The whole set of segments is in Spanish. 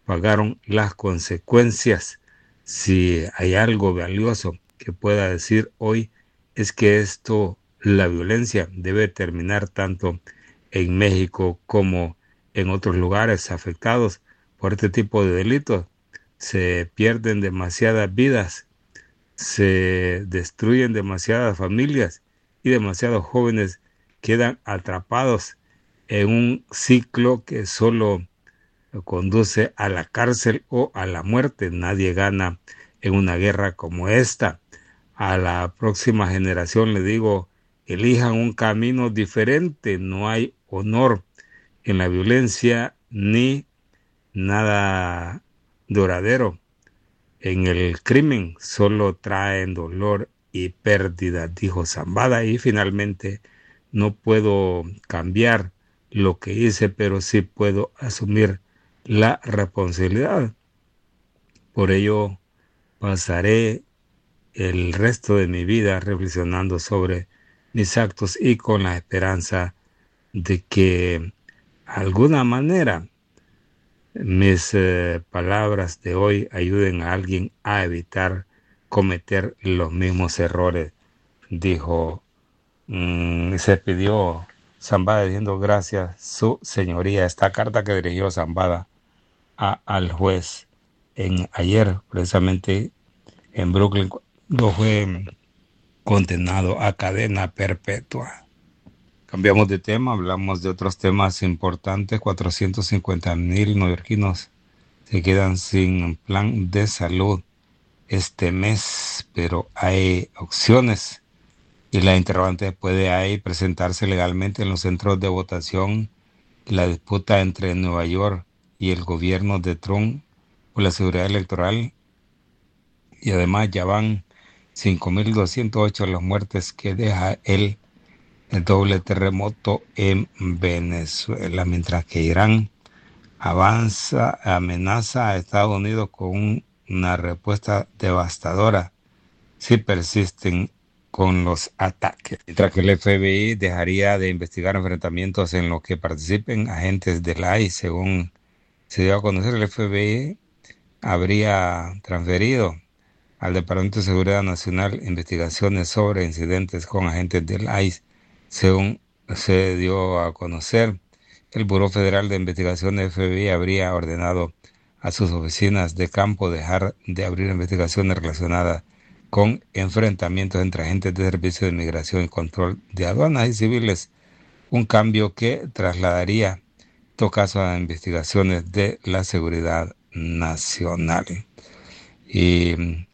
pagaron las consecuencias. Si hay algo valioso que pueda decir hoy es que la violencia debe terminar tanto en México como en otros lugares afectados por este tipo de delitos. Se pierden demasiadas vidas, se destruyen demasiadas familias y demasiados jóvenes quedan atrapados en un ciclo que solo conduce a la cárcel o a la muerte. Nadie gana en una guerra como esta. A la próxima generación le digo, elijan un camino diferente. No hay honor en la violencia ni nada duradero en el crimen, solo traen dolor y pérdida, dijo Zambada. Y finalmente, no puedo cambiar lo que hice, pero sí puedo asumir la responsabilidad. Por ello, pasaré el resto de mi vida reflexionando sobre mis actos y con la esperanza de que de alguna manera mis palabras de hoy ayuden a alguien a evitar cometer los mismos errores, dijo. Se pidió Zambada diciendo gracias, su señoría. Esta carta que dirigió Zambada al juez ayer, precisamente en Brooklyn, lo fue condenado a cadena perpetua. Cambiamos de tema, hablamos de otros temas importantes. 450,000 neoyorquinos se quedan sin plan de salud este mes, pero hay opciones y la interrogante puede ahí presentarse legalmente en los centros de votación. La disputa entre Nueva York y el gobierno de Trump por la seguridad electoral, y además ya van 5.208 las muertes que deja el doble terremoto en Venezuela, mientras que Irán amenaza a Estados Unidos con una respuesta devastadora si persisten con los ataques. Mientras que el FBI dejaría de investigar enfrentamientos en los que participen agentes del ICE. Según se dio a conocer, el FBI habría transferido al Departamento de Seguridad Nacional investigaciones sobre incidentes con agentes del ICE. Según se dio a conocer, el Buró Federal de Investigaciones FBI habría ordenado a sus oficinas de campo dejar de abrir investigaciones relacionadas con enfrentamientos entre agentes de Servicio de Migración y Control de Aduanas y civiles, un cambio que trasladaría estos casos a investigaciones de la seguridad nacional. Y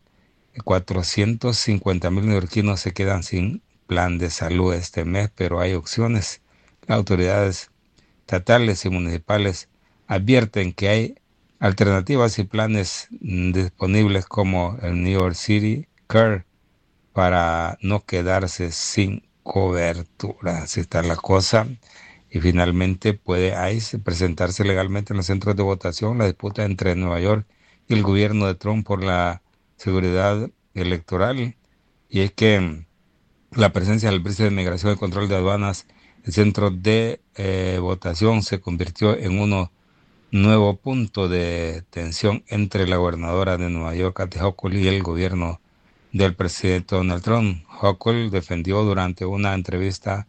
450,000 neoyorquinos se quedan sin plan de salud este mes, pero hay opciones. Las autoridades estatales y municipales advierten que hay alternativas y planes disponibles como el New York City Care para no quedarse sin cobertura. Así está la cosa. Y finalmente puede ahí presentarse legalmente en los centros de votación la disputa entre Nueva York y el gobierno de Trump por la seguridad electoral. Y es que la presencia del Servicio de Migración y Control de Aduanas, el centro de votación, se convirtió en uno nuevo punto de tensión entre la gobernadora de Nueva York, Kathy Hochul, y el gobierno del presidente Donald Trump. Hochul defendió durante una entrevista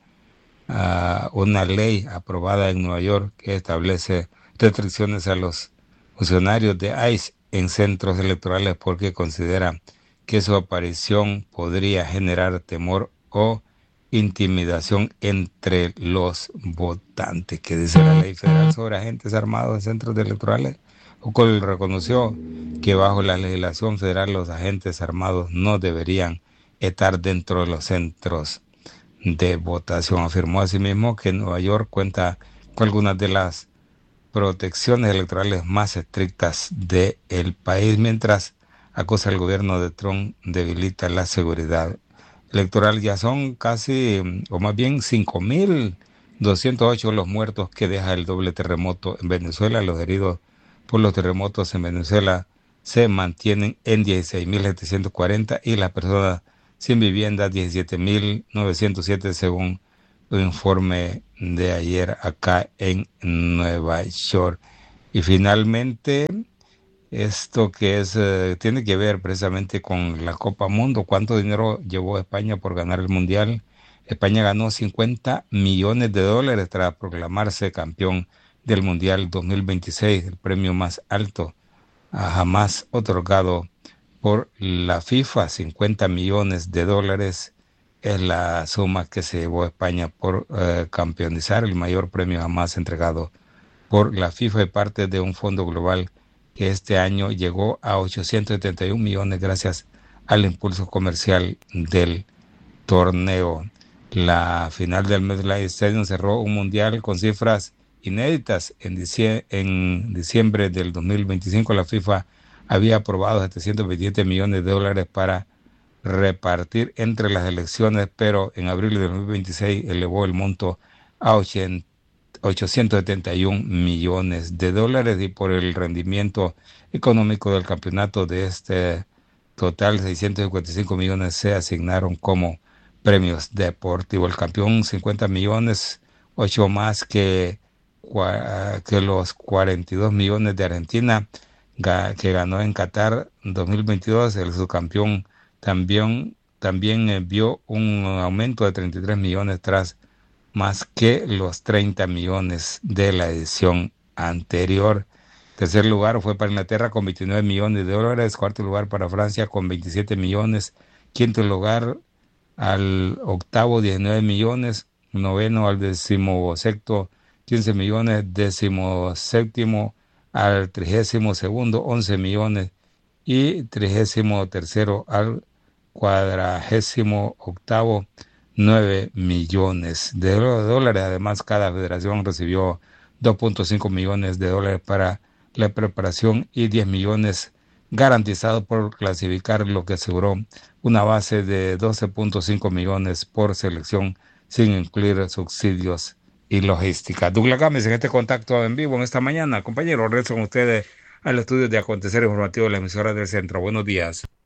una ley aprobada en Nueva York que establece restricciones a los funcionarios de ICE en centros electorales porque considera que su aparición podría generar temor o intimidación entre los votantes. Que dice la ley federal sobre agentes armados en centros electorales? Hochul reconoció que bajo la legislación federal los agentes armados no deberían estar dentro de los centros de votación. Afirmó asimismo que Nueva York cuenta con algunas de las protecciones electorales más estrictas del país, mientras acusa al gobierno de Trump debilita la seguridad electoral. Ya son casi, o más bien 5.208 los muertos que deja el doble terremoto en Venezuela. Los heridos por los terremotos en Venezuela se mantienen en 16.740 y las personas sin vivienda 17.907 según un informe de ayer acá en Nueva York. Y finalmente Esto que es, tiene que ver precisamente con la Copa Mundo. ¿Cuánto dinero llevó España por ganar el Mundial? España ganó 50 millones de dólares tras proclamarse campeón del Mundial 2026, el premio más alto jamás otorgado por la FIFA. 50 millones de dólares es la suma que se llevó España por campeonizar, el mayor premio jamás entregado por la FIFA de parte de un fondo global que este año llegó a 871 millones gracias al impulso comercial del torneo. La final del MetLife Stadium cerró un mundial con cifras inéditas. En diciembre del 2025 la FIFA había aprobado 727 millones de dólares para repartir entre las elecciones, pero en abril de 2026 elevó el monto a 871 millones de dólares y por el rendimiento económico del campeonato de este total 655 millones se asignaron como premios deportivos. El campeón 50 millones, 8 más que los 42 millones de Argentina que ganó en Qatar 2022. El subcampeón también vio un aumento de 33 millones tras más que los 30 millones de la edición anterior. Tercer lugar fue para Inglaterra con 29 millones de dólares, cuarto lugar para Francia con 27 millones, quinto lugar al octavo 19 millones, noveno al decimosexto 15 millones, decimoséptimo al 32º 11 millones y 33º al 48º 9 millones de dólares. Además, cada federación recibió 2.5 millones de dólares para la preparación y 10 millones garantizados por clasificar, lo que aseguró una base de 12.5 millones por selección, sin incluir subsidios y logística. Douglas Gámez en este contacto en vivo en esta mañana. Compañero, regreso con ustedes al estudio de acontecer informativo de la emisora del centro. Buenos días.